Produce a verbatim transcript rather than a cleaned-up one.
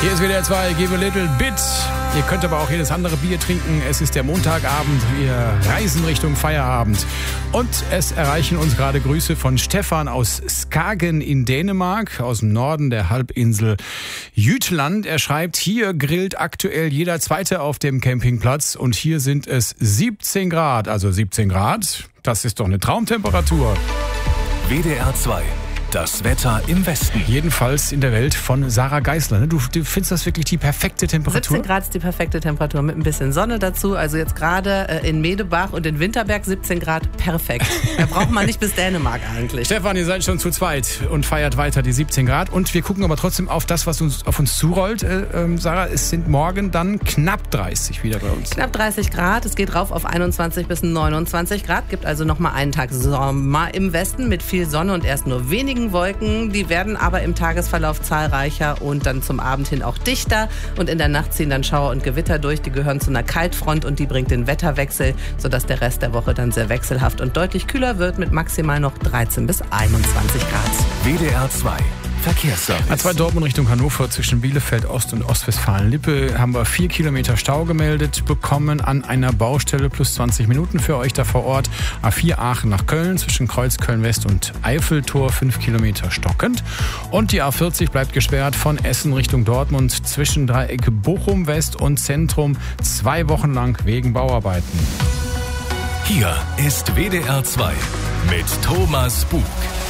Hier ist W D R zwei, Give a Little Bit. Ihr könnt aber auch jedes andere Bier trinken. Es ist der Montagabend, wir reisen Richtung Feierabend. Und es erreichen uns gerade Grüße von Stefan aus Skagen in Dänemark, aus dem Norden der Halbinsel Jütland. Er schreibt, hier grillt aktuell jeder Zweite auf dem Campingplatz und hier sind es siebzehn Grad. Also siebzehn Grad, das ist doch eine Traumtemperatur. W D R zwei. Das Wetter im Westen. Jedenfalls in der Welt von Sarah Geisler. Du, du findest das wirklich die perfekte Temperatur? siebzehn Grad ist die perfekte Temperatur mit ein bisschen Sonne dazu. Also jetzt gerade äh, in Medebach und in Winterberg siebzehn Grad, perfekt. Da braucht man nicht bis Dänemark eigentlich. Stefan, ihr seid schon zu zweit und feiert weiter die siebzehn Grad. Und wir gucken aber trotzdem auf das, was uns auf uns zurollt. Äh, äh, Sarah, es sind morgen dann knapp dreißig wieder bei uns. Knapp dreißig Grad. Es geht rauf auf einundzwanzig bis neunundzwanzig Grad. Gibt also noch mal einen Tag Sommer im Westen mit viel Sonne und erst nur wenigen Wolken, die werden aber im Tagesverlauf zahlreicher und dann zum Abend hin auch dichter. Und in der Nacht ziehen dann Schauer und Gewitter durch. Die gehören zu einer Kaltfront und die bringt den Wetterwechsel, sodass der Rest der Woche dann sehr wechselhaft und deutlich kühler wird mit maximal noch dreizehn bis einundzwanzig Grad. W D R zwei. Verkehrsservice. A zwei Dortmund Richtung Hannover zwischen Bielefeld Ost und Ostwestfalen-Lippe haben wir vier Kilometer Stau gemeldet bekommen an einer Baustelle, plus zwanzig Minuten für euch da vor Ort. A vier Aachen nach Köln zwischen Kreuz Köln-West und Eiffeltor, fünf Kilometer stockend. Und die A vierzig bleibt gesperrt von Essen Richtung Dortmund zwischen Dreieck Bochum West und Zentrum zwei Wochen lang wegen Bauarbeiten. Hier ist W D R zwei mit Thomas Bug.